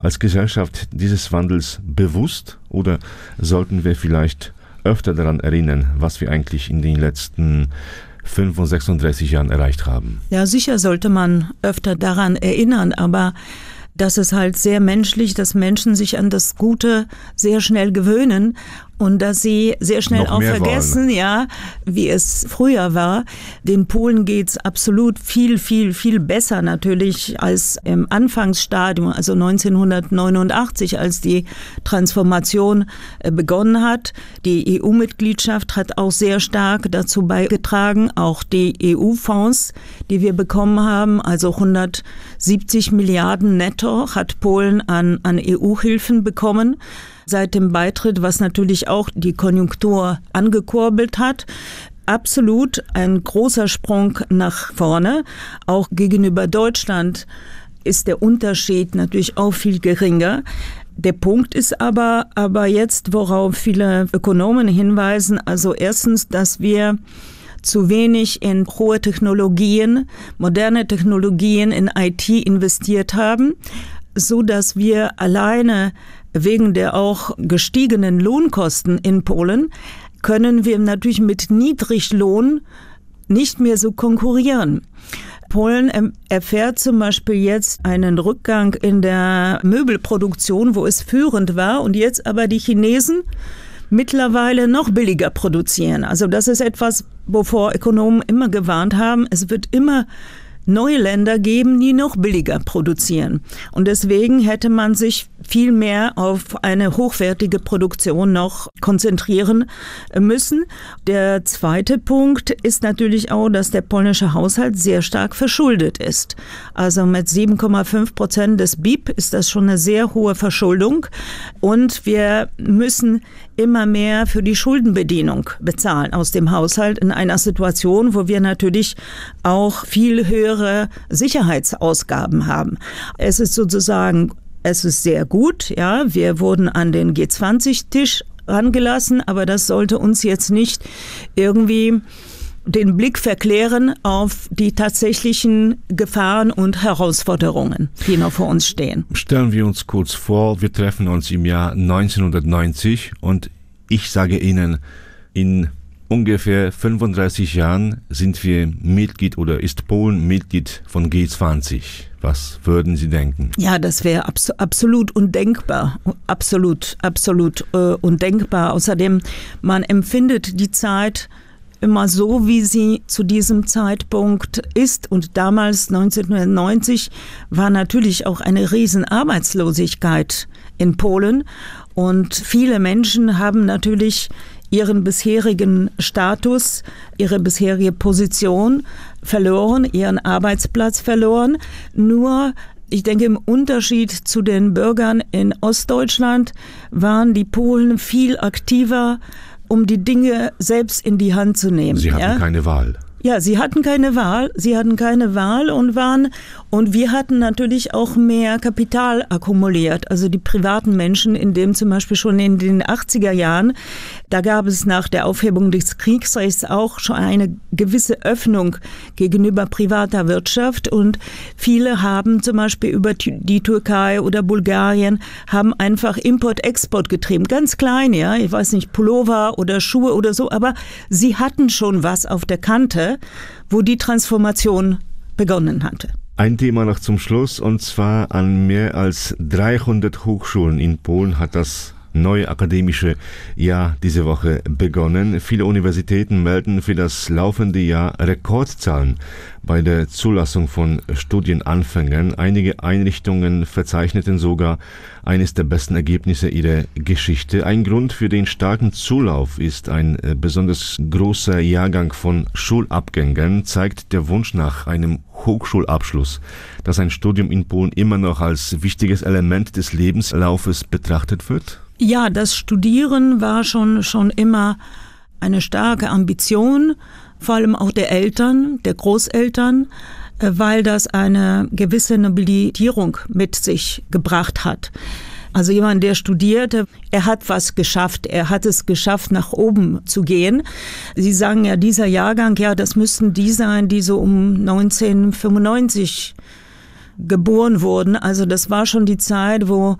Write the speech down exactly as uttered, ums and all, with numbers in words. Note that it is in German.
als Gesellschaft dieses Wandels bewusst oder sollten wir vielleicht öfter daran erinnern, was wir eigentlich in den letzten fünfundsechsunddreißig Jahren erreicht haben? Ja, sicher sollte man öfter daran erinnern, aber das ist halt sehr menschlich, dass Menschen sich an das Gute sehr schnell gewöhnen und dass sie sehr schnell auch vergessen, ja, wie es früher war. Den Polen geht's absolut viel, viel, viel besser natürlich als im Anfangsstadium, also neunzehnhundertneunundachtzig, als die Transformation begonnen hat. Die E U-Mitgliedschaft hat auch sehr stark dazu beigetragen, auch die E U-Fonds, die wir bekommen haben, also hundertsiebzig Milliarden netto hat Polen an, an E U-Hilfen bekommen seit dem Beitritt, was natürlich auch die Konjunktur angekurbelt hat. Absolut ein großer Sprung nach vorne. Auch gegenüber Deutschland ist der Unterschied natürlich auch viel geringer. Der Punkt ist aber, aber jetzt, worauf viele Ökonomen hinweisen, also erstens, dass wir zu wenig in hohe Technologien, moderne Technologien in I T investiert haben, so dass wir alleine wegen der auch gestiegenen Lohnkosten in Polen können wir natürlich mit Niedriglohn nicht mehr so konkurrieren. Polen erfährt zum Beispiel jetzt einen Rückgang in der Möbelproduktion, wo es führend war und jetzt aber die Chinesen mittlerweile noch billiger produzieren. Also das ist etwas, wovor Ökonomen immer gewarnt haben. Es wird immer neue Länder geben, die noch billiger produzieren. Und deswegen hätte man sich viel mehr auf eine hochwertige Produktion noch konzentrieren müssen. Der zweite Punkt ist natürlich auch, dass der polnische Haushalt sehr stark verschuldet ist. Also mit sieben Komma fünf Prozent des B I P ist das schon eine sehr hohe Verschuldung. Und wir müssen immer mehr für die Schuldenbedienung bezahlen aus dem Haushalt in einer Situation, wo wir natürlich auch viel höhere Sicherheitsausgaben haben. Es ist sozusagen, es ist sehr gut, ja, wir wurden an den G zwanzig Tisch rangelassen, aber das sollte uns jetzt nicht irgendwie den Blick verklären auf die tatsächlichen Gefahren und Herausforderungen, die noch vor uns stehen. Stellen wir uns kurz vor, wir treffen uns im Jahr neunzehnhundertneunzig und ich sage Ihnen, in ungefähr fünfunddreißig Jahren sind wir Mitglied oder ist Polen Mitglied von G zwanzig. Was würden Sie denken? Ja, das wäre abs- absolut undenkbar. Absolut, absolut äh, undenkbar. Außerdem, man empfindet die Zeit immer so, wie sie zu diesem Zeitpunkt ist. Und damals, neunzehnhundertneunzig, war natürlich auch eine riesen Arbeitslosigkeit in Polen. Und viele Menschen haben natürlich ihren bisherigen Status, ihre bisherige Position verloren, ihren Arbeitsplatz verloren. Nur, ich denke, im Unterschied zu den Bürgern in Ostdeutschland waren die Polen viel aktiver, um die Dinge selbst in die Hand zu nehmen. Sie hatten ja? keine Wahl. Ja, sie hatten keine Wahl, sie hatten keine Wahl und waren, und wir hatten natürlich auch mehr Kapital akkumuliert, also die privaten Menschen, in dem zum Beispiel schon in den achtziger Jahren, da gab es nach der Aufhebung des Kriegsrechts auch schon eine gewisse Öffnung gegenüber privater Wirtschaft und viele haben zum Beispiel über die Türkei oder Bulgarien, haben einfach Import-Export getrieben, ganz klein, ja, ich weiß nicht, Pullover oder Schuhe oder so, aber sie hatten schon was auf der Kante, wo die Transformation begonnen hatte. Ein Thema noch zum Schluss, und zwar an mehr als dreihundert Hochschulen in Polen hat das neue akademische Jahr diese Woche begonnen. Viele Universitäten melden für das laufende Jahr Rekordzahlen bei der Zulassung von Studienanfängern. Einige Einrichtungen verzeichneten sogar eines der besten Ergebnisse ihrer Geschichte. Ein Grund für den starken Zulauf ist ein besonders großer Jahrgang von Schulabgängern, zeigt der Wunsch nach einem Hochschulabschluss, dass ein Studium in Polen immer noch als wichtiges Element des Lebenslaufes betrachtet wird? Ja, das Studieren war schon, schon immer eine starke Ambition, vor allem auch der Eltern, der Großeltern, weil das eine gewisse Nobilitierung mit sich gebracht hat. Also jemand, der studierte, er hat was geschafft, er hat es geschafft, nach oben zu gehen. Sie sagen ja, dieser Jahrgang, ja, das müssten die sein, die so um neunzehnhundertfünfundneunzig geboren wurden. Also das war schon die Zeit, wo